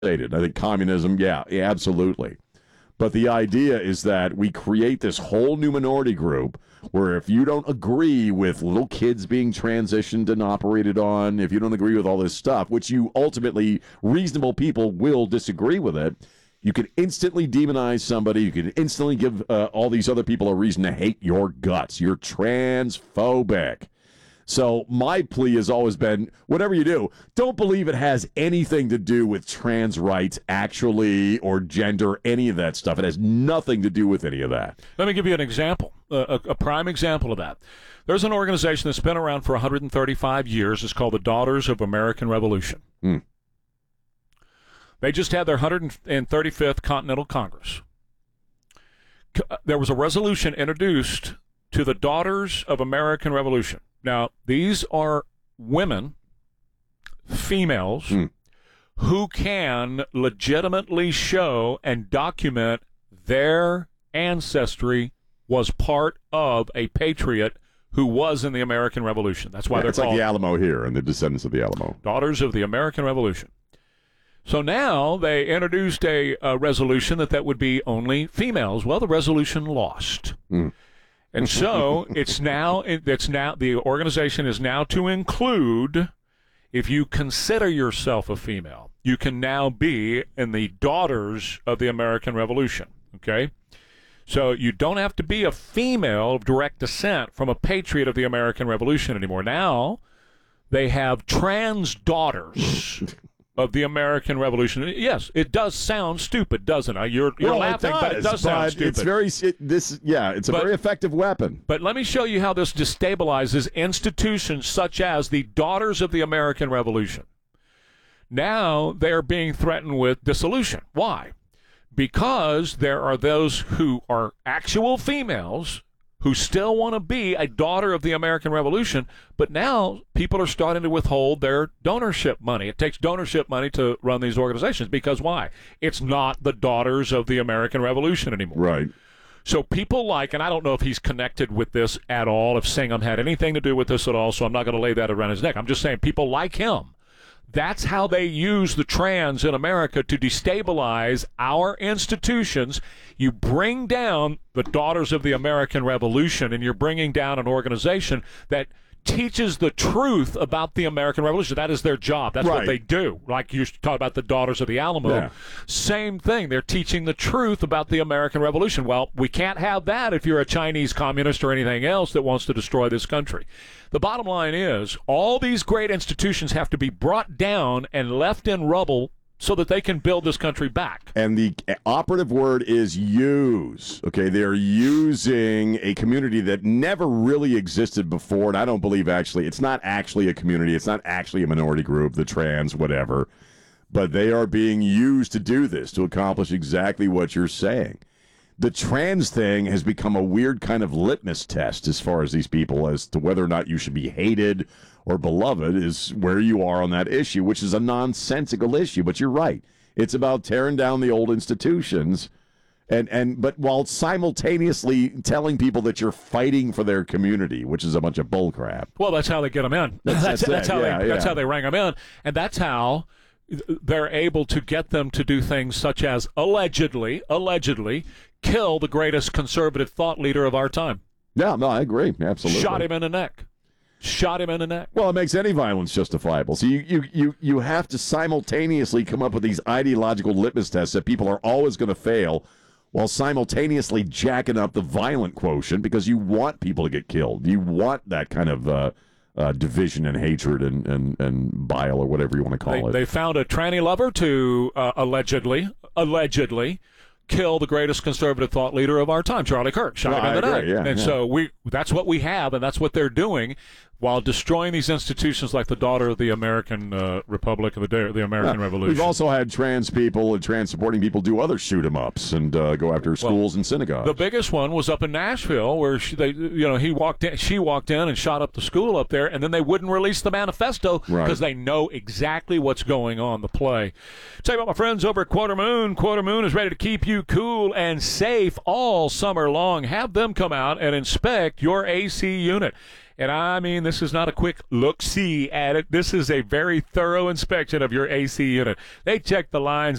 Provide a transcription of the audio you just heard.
I think communism, yeah, absolutely. But the idea is that we create this whole new minority group where if you don't agree with little kids being transitioned and operated on, if you don't agree with all this stuff, which you ultimately, reasonable people will disagree with it, you can instantly demonize somebody. You can instantly give all these other people a reason to hate your guts. You're transphobic. So my plea has always been, whatever you do, don't believe it has anything to do with trans rights, actually, or gender, any of that stuff. It has nothing to do with any of that. Let me give you an example, a prime example of that. There's an organization that's been around for 135 years. It's called the Daughters of American Revolution. They just had their 135th Continental Congress. There was a resolution introduced to the Daughters of American Revolution. Now, these are women, females, who can legitimately show and document their ancestry was part of a patriot who was in the American Revolution. That's why they're called... It's like the Alamo here and the descendants of the Alamo. Daughters of the American Revolution. So now they introduced a resolution that would be only females. Well, the resolution lost. And so the organization is now to include, if you consider yourself a female, you can now be in the Daughters of the American Revolution, okay? So you don't have to be a female of direct descent from a patriot of the American Revolution anymore. Now they have trans daughters of the American Revolution. Yes, it does sound stupid, doesn't it? You're laughing, but it does sound stupid. It's a very effective weapon. But let me show you how this destabilizes institutions such as the Daughters of the American Revolution. Now they are being threatened with dissolution. Why? Because there are those who are actual females who still want to be a daughter of the American Revolution, but now people are starting to withhold their donorship money. It takes donorship money to run these organizations because why? It's not the Daughters of the American Revolution anymore. Right. So people like, and I don't know if he's connected with this at all, if Singham had anything to do with this at all, so I'm not going to lay that around his neck. I'm just saying people like him. That's how they use the trans in America to destabilize our institutions. You bring down the Daughters of the American Revolution, and you're bringing down an organization that teaches the truth about the American Revolution. That is their job. That's what they do. Like you talk about the Daughters of the Alamo. Yeah. Same thing. They're teaching the truth about the American Revolution. Well, we can't have that if you're a Chinese communist or anything else that wants to destroy this country. The bottom line is all these great institutions have to be brought down and left in rubble so that they can build this country back. And the operative word is use. Okay, they're using a community that never really existed before, and I don't believe actually, it's not actually a community, it's not actually a minority group, the trans, whatever, but they are being used to do this, to accomplish exactly what you're saying. The trans thing has become a weird kind of litmus test as far as these people, as to whether or not you should be hated or beloved is where you are on that issue, which is a nonsensical issue. But you're right. It's about tearing down the old institutions, but while simultaneously telling people that you're fighting for their community, which is a bunch of bullcrap. Well, that's how they get them in. That's how they rang them in. And that's how they're able to get them to do things such as allegedly kill the greatest conservative thought leader of our time. Yeah, no, I agree. Absolutely. Shot him in the neck. Well, it makes any violence justifiable. So you have to simultaneously come up with these ideological litmus tests that people are always going to fail while simultaneously jacking up the violent quotient because you want people to get killed. You want that kind of division and hatred and bile or whatever you want to call it. They found a tranny lover to allegedly kill the greatest conservative thought leader of our time, Charlie Kirk. Shot him in the neck. Yeah, so that's what we have, and that's what they're doing while destroying these institutions like the Daughter of the American Republic of the American Revolution. We've also had trans people and trans-supporting people do other shoot-em-ups and go after schools and synagogues. The biggest one was up in Nashville where she walked in and shot up the school up there, and then they wouldn't release the manifesto because they know exactly what's going on, the play. Tell you about my friends over at Quarter Moon. Quarter Moon is ready to keep you cool and safe all summer long. Have them come out and inspect your AC unit. And I mean, this is not a quick look-see at it. This is a very thorough inspection of your AC unit. They check the lines.